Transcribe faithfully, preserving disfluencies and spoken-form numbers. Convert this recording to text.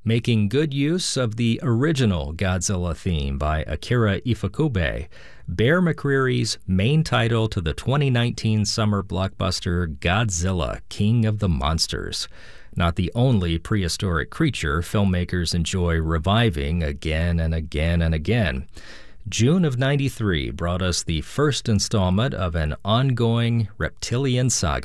Making good use of the original Godzilla theme by Akira Ifukube, Bear McCreary's main title to the twenty nineteen summer blockbuster Godzilla, King of the Monsters. Not the only prehistoric creature filmmakers enjoy reviving again and again and again. June of ninety-three brought us the first installment of an ongoing reptilian saga.